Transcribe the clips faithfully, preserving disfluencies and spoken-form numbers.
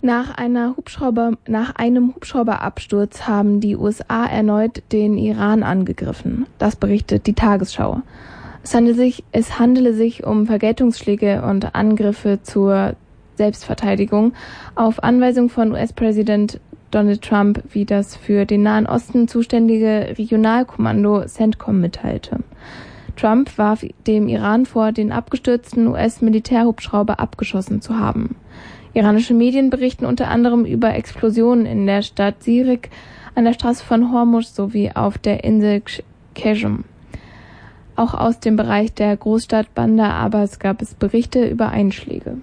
Nach, einer Hubschrauber, nach einem Hubschrauberabsturz haben die U S A erneut den Iran angegriffen. Das berichtet die Tagesschau. Es handele sich, es handele sich um Vergeltungsschläge und Angriffe zur Selbstverteidigung auf Anweisung von U S-Präsident Donald Trump, wie das für den Nahen Osten zuständige Regionalkommando CENTCOM mitteilte. Trump warf dem Iran vor, den abgestürzten U S-Militärhubschrauber abgeschossen zu haben. Iranische Medien berichten unter anderem über Explosionen in der Stadt Sirik, an der Straße von Hormuz sowie auf der Insel Qeshm. Auch aus dem Bereich der Großstadt Bandar Abbas gab es Berichte über Einschläge.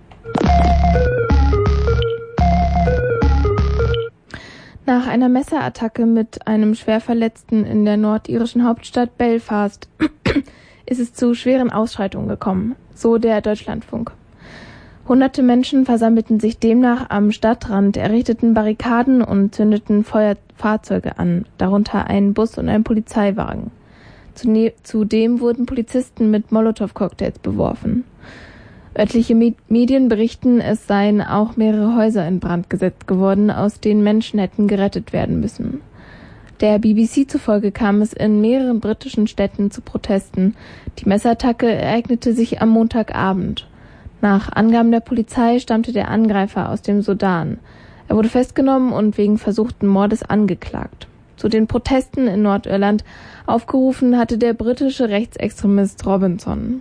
Nach einer Messerattacke mit einem Schwerverletzten in der nordirischen Hauptstadt Belfast ist es zu schweren Ausschreitungen gekommen, so der Deutschlandfunk. Hunderte Menschen versammelten sich demnach am Stadtrand, errichteten Barrikaden und zündeten Feuerfahrzeuge an, darunter ein Bus und ein Polizeiwagen. Zudem wurden Polizisten mit Molotow-Cocktails beworfen. Örtliche Medien berichten, es seien auch mehrere Häuser in Brand gesetzt geworden, aus denen Menschen hätten gerettet werden müssen. Der B B C zufolge kam es in mehreren britischen Städten zu Protesten. Die Messerattacke ereignete sich am Montagabend. Nach Angaben der Polizei stammte der Angreifer aus dem Sudan. Er wurde festgenommen und wegen versuchten Mordes angeklagt. Zu den Protesten in Nordirland aufgerufen hatte der britische Rechtsextremist Robinson.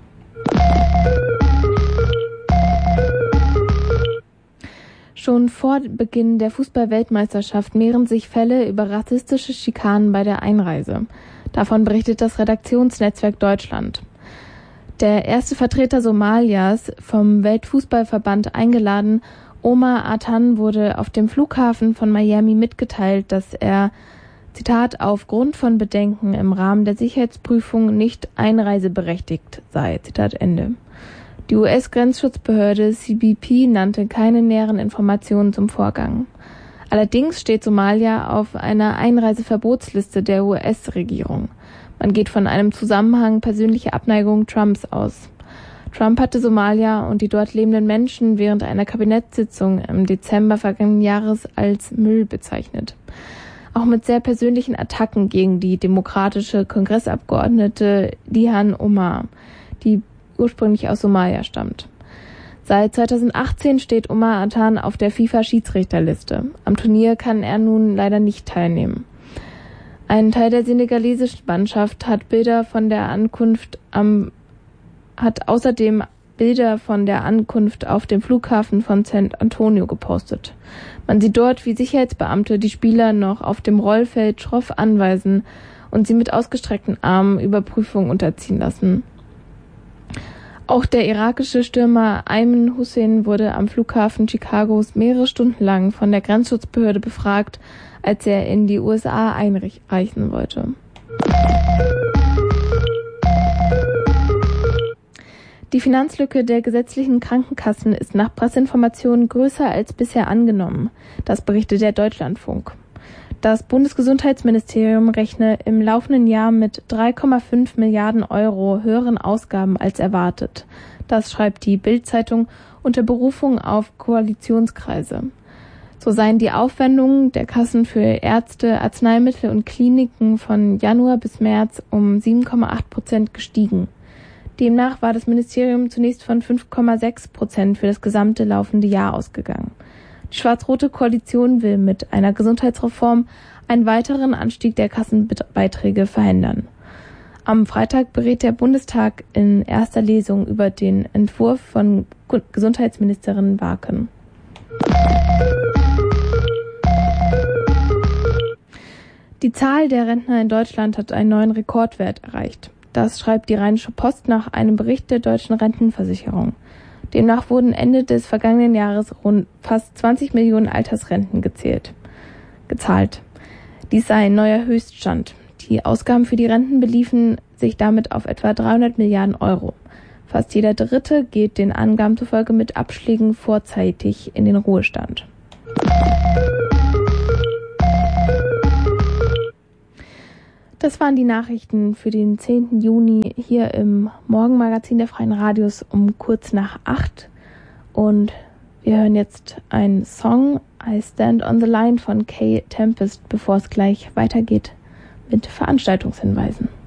Schon vor Beginn der Fußball-Weltmeisterschaft mehren sich Fälle über rassistische Schikanen bei der Einreise. Davon berichtet das Redaktionsnetzwerk Deutschland. Der erste Vertreter Somalias, vom Weltfußballverband eingeladen, Omar Atan, wurde auf dem Flughafen von Miami mitgeteilt, dass er, Zitat, aufgrund von Bedenken im Rahmen der Sicherheitsprüfung nicht einreiseberechtigt sei. Zitat Ende. Die U S-Grenzschutzbehörde C B P nannte keine näheren Informationen zum Vorgang. Allerdings steht Somalia auf einer Einreiseverbotsliste der U S-Regierung. Man geht von einem Zusammenhang persönlicher Abneigung Trumps aus. Trump hatte Somalia und die dort lebenden Menschen während einer Kabinettssitzung im Dezember vergangenen Jahres als Müll bezeichnet. Auch mit sehr persönlichen Attacken gegen die demokratische Kongressabgeordnete Ilhan Omar, die ursprünglich aus Somalia stammt. Seit zweitausendachtzehn steht Omar Atan auf der FIFA-Schiedsrichterliste. Am Turnier kann er nun leider nicht teilnehmen. Ein Teil der senegalesischen Mannschaft hat Bilder von der Ankunft am, hat außerdem Bilder von der Ankunft auf dem Flughafen von San Antonio gepostet. Man sieht dort, wie Sicherheitsbeamte die Spieler noch auf dem Rollfeld schroff anweisen und sie mit ausgestreckten Armen Überprüfung unterziehen lassen. Auch der irakische Stürmer Ayman Hussein wurde am Flughafen Chicagos mehrere Stunden lang von der Grenzschutzbehörde befragt, als er in die U S A einreisen wollte. Die Finanzlücke der gesetzlichen Krankenkassen ist nach Presseinformationen größer als bisher angenommen. Das berichtet der Deutschlandfunk. Das Bundesgesundheitsministerium rechne im laufenden Jahr mit drei Komma fünf Milliarden Euro höheren Ausgaben als erwartet. Das schreibt die Bild-Zeitung unter Berufung auf Koalitionskreise. So seien die Aufwendungen der Kassen für Ärzte, Arzneimittel und Kliniken von Januar bis März um sieben Komma acht Prozent gestiegen. Demnach war das Ministerium zunächst von fünf Komma sechs Prozent für das gesamte laufende Jahr ausgegangen. Die schwarz-rote Koalition will mit einer Gesundheitsreform einen weiteren Anstieg der Kassenbeiträge verhindern. Am Freitag berät der Bundestag in erster Lesung über den Entwurf von Gesundheitsministerin Warken. Die Zahl der Rentner in Deutschland hat einen neuen Rekordwert erreicht. Das schreibt die Rheinische Post nach einem Bericht der Deutschen Rentenversicherung. Demnach wurden Ende des vergangenen Jahres rund fast zwanzig Millionen Altersrenten gezählt, gezahlt. Dies sei ein neuer Höchststand. Die Ausgaben für die Renten beliefen sich damit auf etwa dreihundert Milliarden Euro. Fast jeder Dritte geht den Angaben zufolge mit Abschlägen vorzeitig in den Ruhestand. Das waren die Nachrichten für den zehnten Juni hier im Morgenmagazin der Freien Radios um kurz nach acht. Und Wir hören jetzt einen Song, I Stand on the Line von Kay Tempest, bevor es gleich weitergeht mit Veranstaltungshinweisen.